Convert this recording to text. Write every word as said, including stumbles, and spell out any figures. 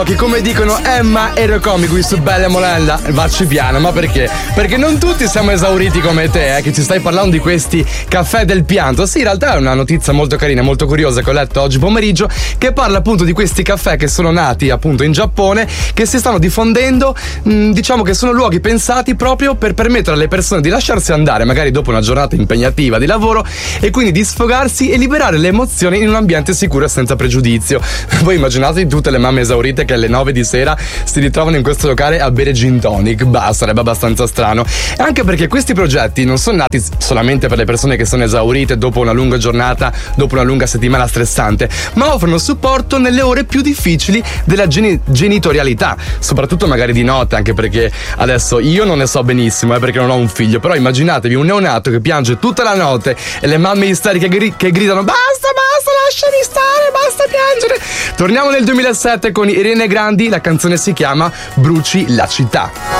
Che come dicono Emma e Rocomi qui su Bella Molella, vacci piano, ma perché? Perché non tutti siamo esauriti come te, eh, che ci stai parlando di questi caffè del pianto. Sì, in realtà è una notizia molto carina, molto curiosa che ho letto oggi pomeriggio, che parla appunto di questi caffè che sono nati appunto in Giappone, che si stanno diffondendo, mh, diciamo che sono luoghi pensati proprio per permettere alle persone di lasciarsi andare, magari dopo una giornata impegnativa di lavoro, e quindi di sfogarsi e liberare le emozioni in un ambiente sicuro e senza pregiudizio. Voi immaginate tutte le mamme esaurite che alle nove di sera si ritrovano in questo locale a bere gin tonic. Bah, sarebbe abbastanza strano. E anche perché questi progetti non sono nati solamente per le persone che sono esaurite dopo una lunga giornata, dopo una lunga settimana stressante, ma offrono supporto nelle ore più difficili della geni- genitorialità, soprattutto magari di notte, anche perché adesso io non ne so benissimo, eh, perché non ho un figlio, però immaginatevi un neonato che piange tutta la notte e le mamme isteriche gri- che gridano basta, basta, lasciami stare, basta piangere. Torniamo nel duemilasette con Irene Grandi, la canzone si chiama Bruci la città.